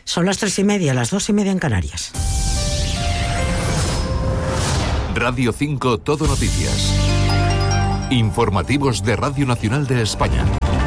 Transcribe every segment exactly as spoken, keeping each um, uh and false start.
Son las tres y media, las dos y media en Canarias. Radio cinco Todo Noticias. Informativos de Radio Nacional de España.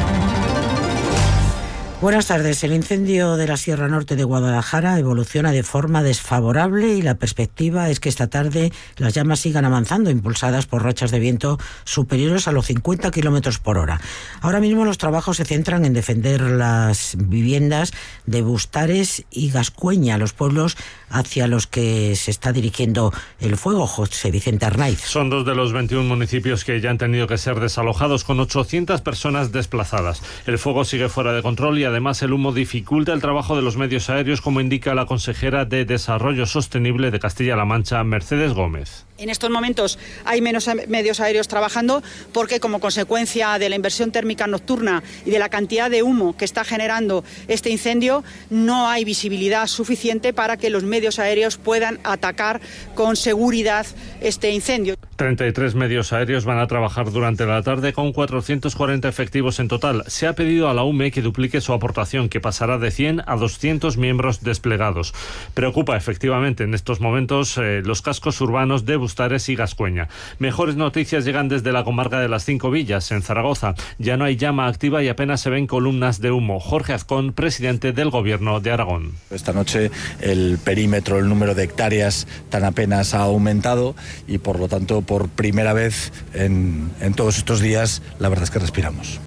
Buenas tardes. El incendio de la Sierra Norte de Guadalajara evoluciona de forma desfavorable y la perspectiva es que esta tarde las llamas sigan avanzando, impulsadas por rachas de viento superiores a los cincuenta kilómetros por hora. Ahora mismo los trabajos se centran en defender las viviendas de Bustares y Gascueña, los pueblos hacia los que se está dirigiendo el fuego. José Vicente Arnaiz. Son dos de los veintiún municipios que ya han tenido que ser desalojados, con ochocientas personas desplazadas. El fuego sigue fuera de control y además el humo dificulta el trabajo de los medios aéreos, como indica la consejera de Desarrollo Sostenible de Castilla-La Mancha, Mercedes Gómez. En estos momentos hay menos medios aéreos trabajando porque, como consecuencia de la inversión térmica nocturna y de la cantidad de humo que está generando este incendio, no hay visibilidad suficiente para que los medios aéreos puedan atacar con seguridad este incendio. treinta y tres medios aéreos van a trabajar durante la tarde con cuatrocientos cuarenta efectivos en total. Se ha pedido a la U M E que duplique su aportación, que pasará de cien a doscientos miembros desplegados. Preocupa efectivamente en estos momentos eh, los cascos urbanos de Bustares y Gascueña. Mejores noticias llegan desde la comarca de las Cinco Villas, en Zaragoza. Ya no hay llama activa y apenas se ven columnas de humo. Jorge Azcón, presidente del Gobierno de Aragón. Esta noche el perímetro, el número de hectáreas tan apenas ha aumentado y por lo tanto por primera vez en, en todos estos días la verdad es que respiramos.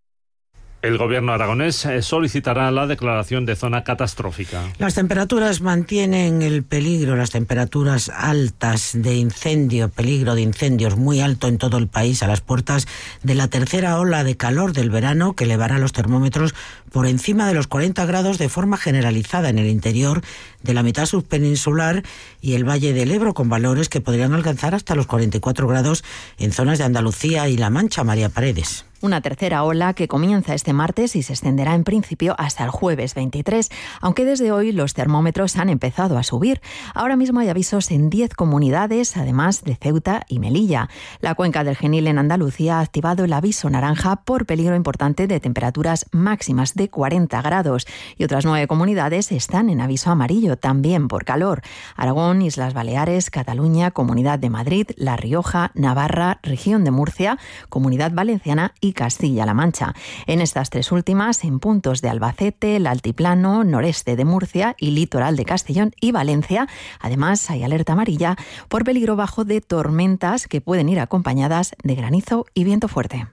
El gobierno aragonés solicitará la declaración de zona catastrófica. Las temperaturas mantienen el peligro, las temperaturas altas de incendio, peligro de incendios muy alto en todo el país, a las puertas de la tercera ola de calor del verano, que elevará los termómetros por encima de los cuarenta grados de forma generalizada en el interior de la mitad subpeninsular y el Valle del Ebro, con valores que podrían alcanzar hasta los cuarenta y cuatro grados en zonas de Andalucía y La Mancha. María Paredes. Una tercera ola que comienza este martes y se extenderá en principio hasta el jueves veintitrés, aunque desde hoy los termómetros han empezado a subir. Ahora mismo hay avisos en diez comunidades, además de Ceuta y Melilla. La cuenca del Genil en Andalucía ha activado el aviso naranja por peligro importante de temperaturas máximas de cuarenta grados y otras nueve comunidades están en aviso amarillo, también por calor. Aragón, Islas Baleares, Cataluña, Comunidad de Madrid, La Rioja, Navarra, Región de Murcia, Comunidad Valenciana y Castilla-La Mancha. En estas tres últimas, en puntos de Albacete, el Altiplano, noreste de Murcia y litoral de Castellón y Valencia, además hay alerta amarilla por peligro bajo de tormentas que pueden ir acompañadas de granizo y viento fuerte.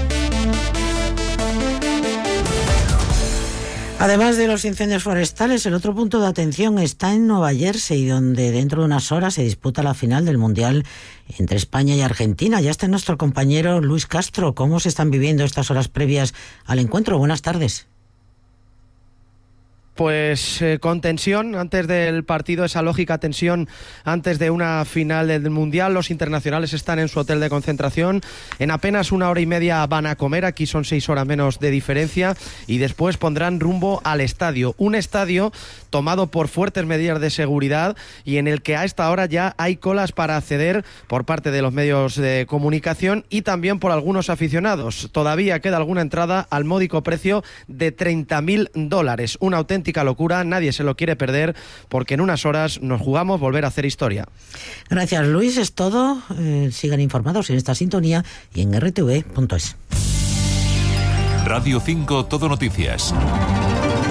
Además de los incendios forestales, el otro punto de atención está en Nueva Jersey, donde dentro de unas horas se disputa la final del Mundial entre España y Argentina. Ya está nuestro compañero Luis Castro. ¿Cómo se están viviendo estas horas previas al encuentro? Buenas tardes. Pues eh, con tensión antes del partido, esa lógica tensión antes de una final del Mundial. Los internacionales están en su hotel de concentración. En apenas una hora y media van a comer, aquí son seis horas menos de diferencia, y después pondrán rumbo al estadio. Un estadio tomado por fuertes medidas de seguridad y en el que a esta hora ya hay colas para acceder por parte de los medios de comunicación y también por algunos aficionados. Todavía queda alguna entrada al módico precio de treinta mil dólares. Una auténtica locura, nadie se lo quiere perder porque en unas horas nos jugamos volver a hacer historia. Gracias, Luis, es todo. Eh, sigan informados en esta sintonía y en erre te ve punto es. Radio cinco Todo Noticias.